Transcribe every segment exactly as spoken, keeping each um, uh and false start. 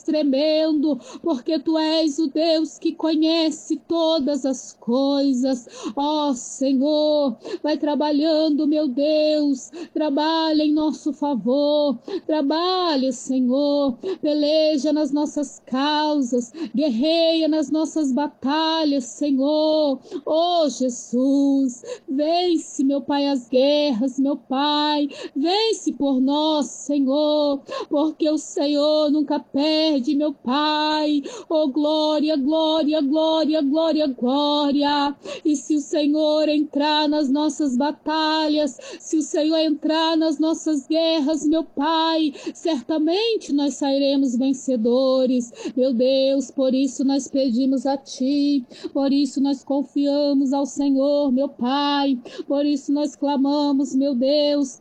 tremendo, porque tu és o Deus que conhece todas as coisas. Ó Senhor, vai trabalhando, meu Deus, trabalha em nosso favor, trabalha, Senhor, peleja nas nossas causas, guerreia nas nossas batalhas, Senhor. Ó Jesus, vence, meu Pai, as guerras, meu Pai, vence por nós, Senhor, porque o Senhor nunca perde, meu Pai. Oh, glória, glória, glória, glória, glória. E se o Senhor entrar nas nossas batalhas, se o Senhor entrar nas nossas guerras, meu Pai, certamente nós sairemos vencedores. Meu Deus, por isso nós pedimos a Ti, por isso nós confiamos ao Senhor, meu Pai, por isso nós clamamos, meu Deus,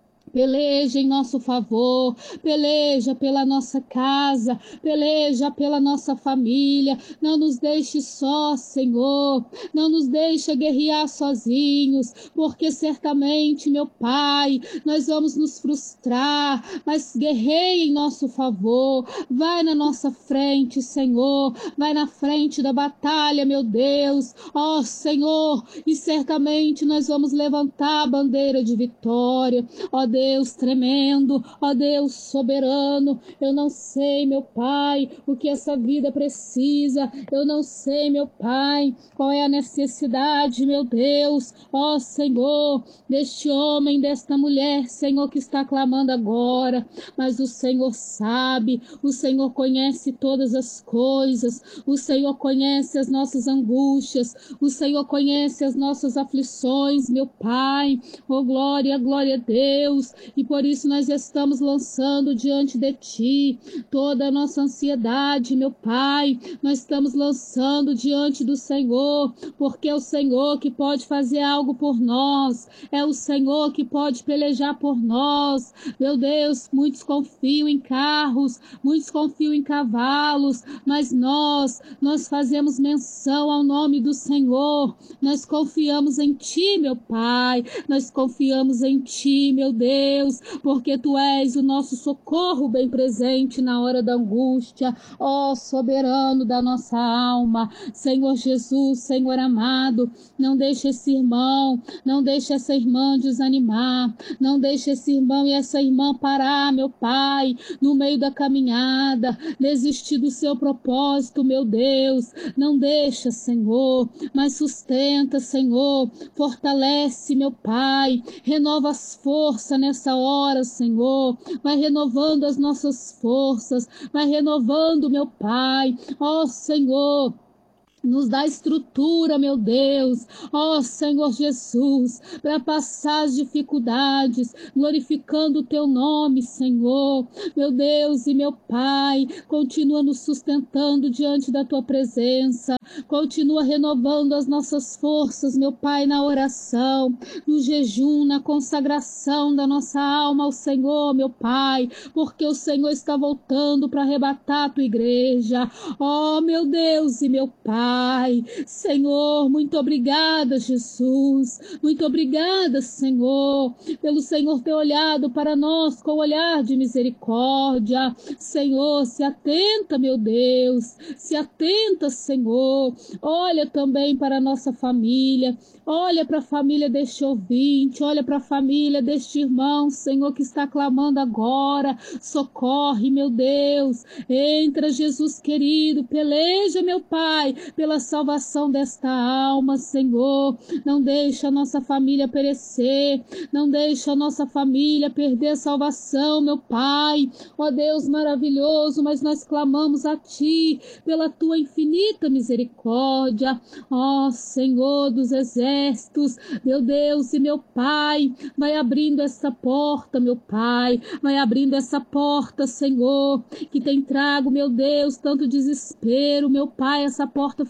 peleja em nosso favor, peleja pela nossa casa, peleja pela nossa família, não nos deixe só, Senhor, não nos deixe guerrear sozinhos, porque certamente, meu Pai, nós vamos nos frustrar, mas guerreia em nosso favor, vai na nossa frente, Senhor, vai na frente da batalha, meu Deus, ó Senhor, e certamente nós vamos levantar a bandeira de vitória, ó Deus, Deus tremendo, ó Deus soberano, eu não sei, meu Pai, o que essa vida precisa, eu não sei, meu Pai, qual é a necessidade, meu Deus, ó Senhor, deste homem, desta mulher, Senhor, que está clamando agora, mas o Senhor sabe, o Senhor conhece todas as coisas, o Senhor conhece as nossas angústias, o Senhor conhece as nossas aflições, meu Pai, oh glória, glória a Deus, e por isso nós estamos lançando diante de Ti toda a nossa ansiedade, meu Pai, nós estamos lançando diante do Senhor, porque é o Senhor que pode fazer algo por nós, é o Senhor que pode pelejar por nós, meu Deus, muitos confiam em carros, muitos confiam em cavalos, mas nós, nós fazemos menção ao nome do Senhor, nós confiamos em Ti, meu Pai, nós confiamos em Ti, meu Deus, porque Tu és o nosso socorro bem presente na hora da angústia, ó soberano da nossa alma, Senhor Jesus, Senhor amado, não deixe esse irmão, não deixe essa irmã desanimar, não deixe esse irmão e essa irmã parar, meu Pai, no meio da caminhada, desistir do seu propósito, meu Deus, não deixa, Senhor, mas sustenta, Senhor, fortalece, meu Pai, renova as forças nessa hora, Senhor, vai renovando as nossas forças, vai renovando, meu Pai, ó Senhor, nos dá estrutura, meu Deus, ó Senhor Jesus, para passar as dificuldades, glorificando o Teu nome, Senhor, meu Deus e meu Pai, continua nos sustentando diante da Tua presença, continua renovando as nossas forças, meu Pai, na oração, no jejum, na consagração da nossa alma ao Senhor, meu Pai, porque o Senhor está voltando para arrebatar a Tua igreja, ó meu Deus e meu Pai, Pai, Senhor, muito obrigada, Jesus, muito obrigada, Senhor, pelo Senhor ter olhado para nós com olhar de misericórdia, Senhor, se atenta, meu Deus, se atenta, Senhor, olha também para a nossa família, olha para a família deste ouvinte, olha para a família deste irmão, Senhor, que está clamando agora, socorre, meu Deus, entra, Jesus querido, peleja, meu Pai, pela salvação desta alma, Senhor, não deixa a nossa família perecer, não deixa a nossa família perder a salvação, meu Pai, ó Deus maravilhoso, mas nós clamamos a Ti, pela Tua infinita misericórdia, ó Senhor dos exércitos, meu Deus e meu Pai, vai abrindo essa porta, meu Pai, vai abrindo essa porta, Senhor, que tem trago, meu Deus, tanto desespero, meu Pai, essa porta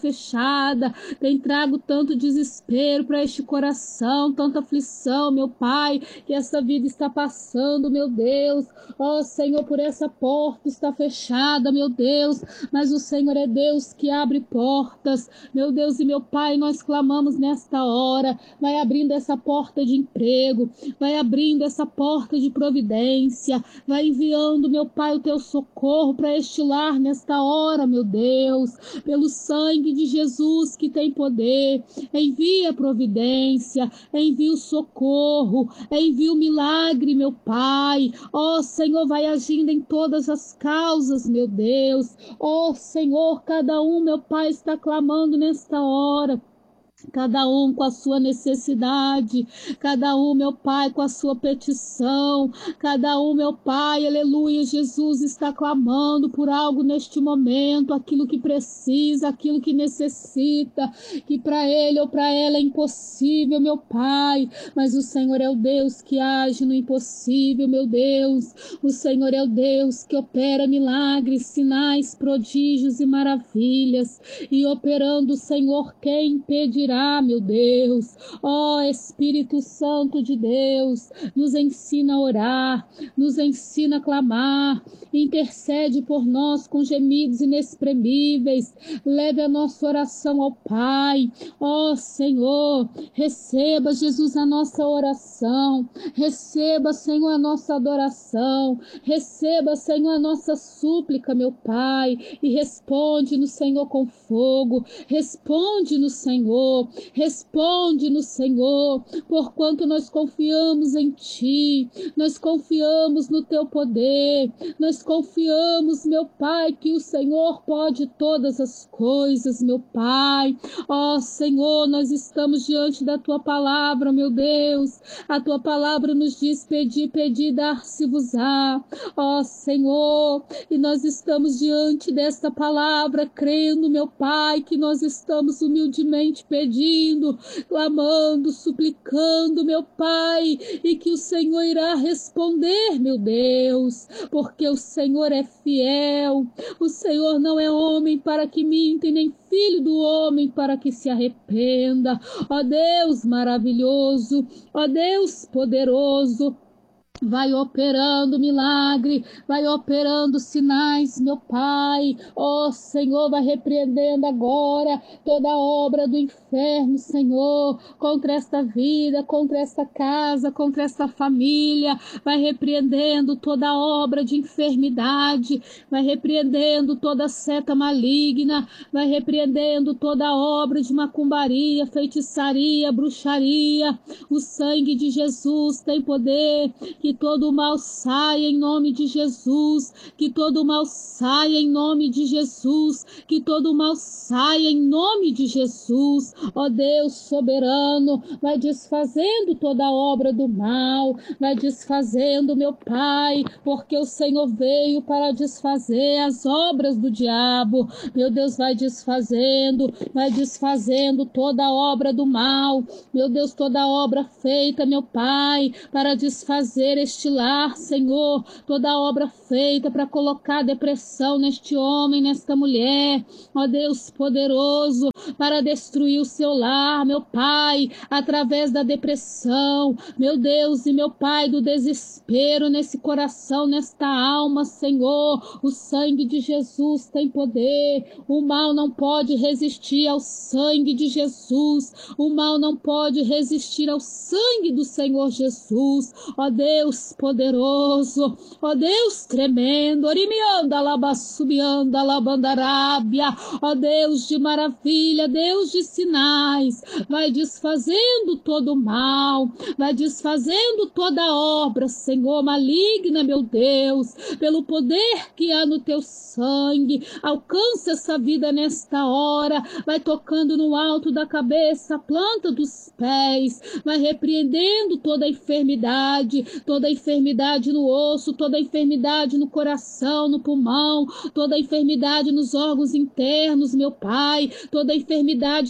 fechada, tem trago tanto desespero para este coração, tanta aflição, meu Pai, que essa vida está passando, meu Deus. Ó Senhor, por essa porta está fechada, meu Deus, mas o Senhor é Deus que abre portas, meu Deus e meu Pai, nós clamamos nesta hora, vai abrindo essa porta de emprego, vai abrindo essa porta de providência, vai enviando, meu Pai, o teu socorro para este lar nesta hora, meu Deus, pelo sangue de Jesus que tem poder, envia a providência, envia o socorro, envia o milagre, meu Pai. Ó Senhor, vai agindo em todas as causas, meu Deus. Ó Senhor, cada um, meu Pai, está clamando nesta hora. Cada um com a sua necessidade, cada um, meu Pai, com a sua petição, cada um, meu Pai, aleluia, Jesus está clamando por algo neste momento, aquilo que precisa, aquilo que necessita, que para ele ou para ela é impossível, meu Pai, mas o Senhor é o Deus que age no impossível, meu Deus, o Senhor é o Deus que opera milagres, sinais, prodígios e maravilhas, e operando o Senhor, quem impedirá? Ah, meu Deus, ó oh, Espírito Santo de Deus, nos ensina a orar, nos ensina a clamar, intercede por nós com gemidos inexprimíveis, leve a nossa oração ao Pai, ó oh, Senhor, receba, Jesus, a nossa oração, receba, Senhor, a nossa adoração, receba, Senhor, a nossa súplica, meu Pai, e responde no Senhor com fogo, responde no Senhor, responde no Senhor, porquanto nós confiamos em Ti, nós confiamos no Teu poder, nós confiamos, meu Pai, que o Senhor pode todas as coisas, meu Pai. Ó Senhor, nós estamos diante da Tua palavra, meu Deus, a Tua palavra nos diz: pedir, pedir, dar-se-vos-á. Ó Senhor, e nós estamos diante desta palavra, crendo, meu Pai, que nós estamos humildemente pedindo, pedindo, clamando, suplicando, meu Pai, e que o Senhor irá responder, meu Deus, porque o Senhor é fiel, o Senhor não é homem para que minta, e nem filho do homem para que se arrependa. Ó Deus maravilhoso, ó Deus poderoso, vai operando milagre, vai operando sinais, meu Pai. Ó oh, Senhor, vai repreendendo agora toda obra do inferno, Senhor, contra esta vida, contra esta casa, contra esta família. Vai repreendendo toda obra de enfermidade, vai repreendendo toda seta maligna, vai repreendendo toda obra de macumbaria, feitiçaria, bruxaria. O sangue de Jesus tem poder. Que todo o mal saia em nome de Jesus, que todo o mal saia em nome de Jesus, que todo o mal saia em nome de Jesus. Ó Deus soberano, vai desfazendo toda a obra do mal, vai desfazendo, meu Pai, porque o Senhor veio para desfazer as obras do diabo. Meu Deus, vai desfazendo, vai desfazendo toda a obra do mal, meu Deus, toda a obra feita, meu Pai, para desfazer este lar, Senhor, toda obra feita para colocar depressão neste homem, nesta mulher, ó Deus poderoso, para destruir o seu lar, meu Pai, através da depressão, meu Deus e meu Pai, do desespero nesse coração, nesta alma, Senhor, o sangue de Jesus tem poder, o mal não pode resistir ao sangue de Jesus, o mal não pode resistir ao sangue do Senhor Jesus, ó Deus poderoso, ó Deus tremendo, orimianda, labassubianda, labandarábia, ó Deus de maravilha, Deus de sinais, vai desfazendo todo o mal, vai desfazendo toda obra, Senhor, maligna, meu Deus, pelo poder que há no teu sangue, alcança essa vida nesta hora, vai tocando no alto da cabeça, a planta dos pés, vai repreendendo toda a enfermidade, toda a enfermidade no osso, toda a enfermidade no coração, no pulmão, toda a enfermidade nos órgãos internos, meu Pai, toda a enfermidade na pele,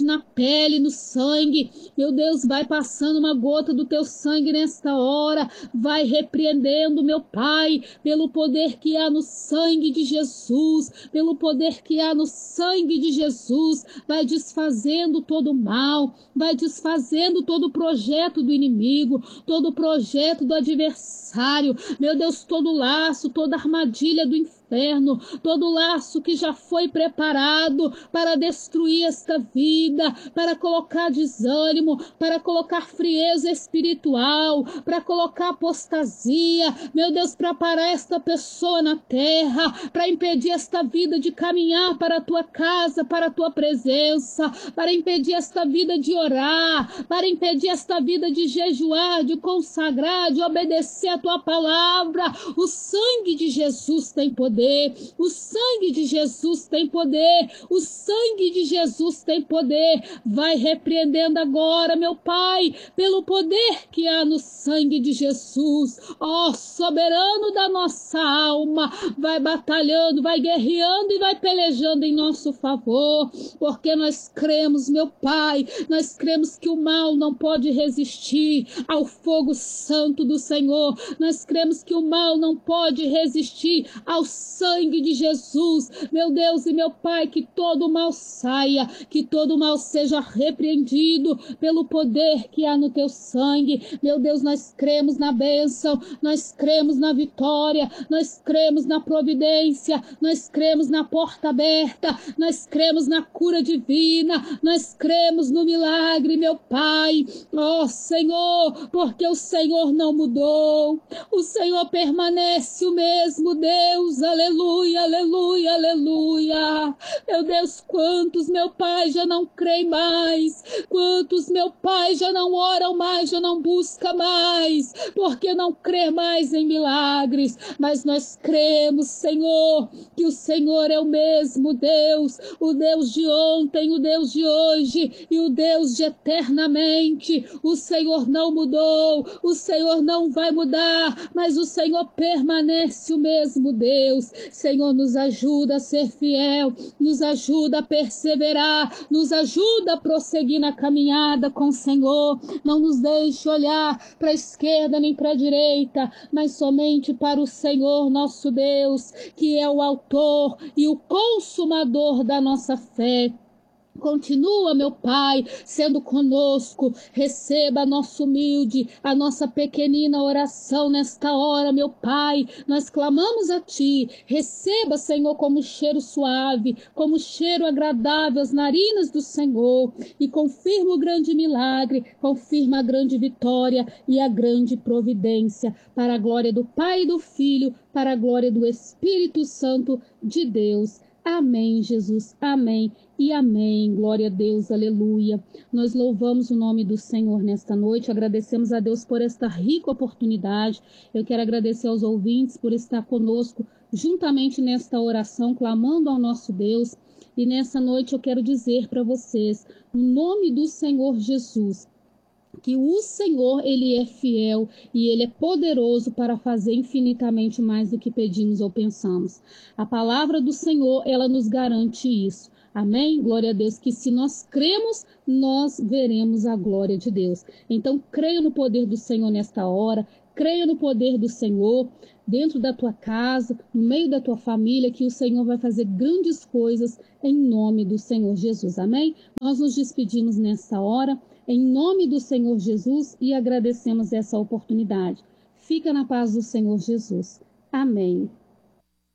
pele, no sangue. Meu Deus, vai passando uma gota do teu sangue nesta hora, vai repreendendo, meu Pai, pelo poder que há no sangue de Jesus, pelo poder que há no sangue de Jesus, vai desfazendo todo o mal, vai desfazendo todo o projeto do inimigo, todo o projeto do adversário, meu Deus, todo laço, toda armadilha do inferno, todo laço que já foi preparado para destruir esta vida, para colocar desânimo, para colocar frieza espiritual, para colocar apostasia, meu Deus, para parar esta pessoa na terra, para impedir esta vida de caminhar para a tua casa, para a tua presença, para impedir esta vida de orar, para impedir esta vida de jejuar, de consagrar, de obedecer a tua palavra. O sangue de Jesus tem poder. O sangue de Jesus tem poder, o sangue de Jesus tem poder. Vai repreendendo agora, meu Pai, pelo poder que há no sangue de Jesus. Ó, oh, soberano da nossa alma, vai batalhando, vai guerreando e vai pelejando em nosso favor, porque nós cremos, meu Pai, nós cremos que o mal não pode resistir ao fogo santo do Senhor. Nós cremos que o mal não pode resistir ao sangue de Jesus, meu Deus e meu Pai, que todo mal saia, que todo mal seja repreendido pelo poder que há no teu sangue. Meu Deus, nós cremos na bênção, nós cremos na vitória, nós cremos na providência, nós cremos na porta aberta, nós cremos na cura divina, nós cremos no milagre, meu Pai. Ó Senhor, porque o Senhor não mudou, o Senhor permanece o mesmo Deus. Aleluia, aleluia, aleluia. Meu Deus, quantos, meu Pai, já não creem mais, quantos, meu Pai, já não oram mais, já não buscam mais, porque não crê mais em milagres. Mas nós cremos, Senhor, que o Senhor é o mesmo Deus, o Deus de ontem, o Deus de hoje e o Deus de eternamente. O Senhor não mudou, o Senhor não vai mudar, mas o Senhor permanece o mesmo Deus. Senhor, nos ajuda a ser fiel, nos ajuda a perseverar, nos ajuda a prosseguir na caminhada com o Senhor. Não nos deixe olhar para a esquerda nem para a direita, mas somente para o Senhor nosso Deus, que é o autor e o consumador da nossa fé. Continua, meu Pai, sendo conosco. Receba a nossa humilde, a nossa pequenina oração nesta hora, meu Pai. Nós clamamos a Ti. Receba, Senhor, como cheiro suave, como cheiro agradável às narinas do Senhor. E confirma o grande milagre, confirma a grande vitória e a grande providência. Para a glória do Pai e do Filho, para a glória do Espírito Santo de Deus. Amém, Jesus. Amém. E amém, glória a Deus, aleluia. Nós louvamos o nome do Senhor nesta noite, agradecemos a Deus por esta rica oportunidade. Eu quero agradecer aos ouvintes por estar conosco juntamente nesta oração, clamando ao nosso Deus. E nessa noite eu quero dizer para vocês, no nome do Senhor Jesus, que o Senhor, Ele é fiel e Ele é poderoso para fazer infinitamente mais do que pedimos ou pensamos. A palavra do Senhor, ela nos garante isso. Amém? Glória a Deus, que se nós cremos, nós veremos a glória de Deus. Então, creia no poder do Senhor nesta hora, creia no poder do Senhor dentro da tua casa, no meio da tua família, que o Senhor vai fazer grandes coisas em nome do Senhor Jesus. Amém? Nós nos despedimos nesta hora, em nome do Senhor Jesus, e agradecemos essa oportunidade. Fica na paz do Senhor Jesus. Amém.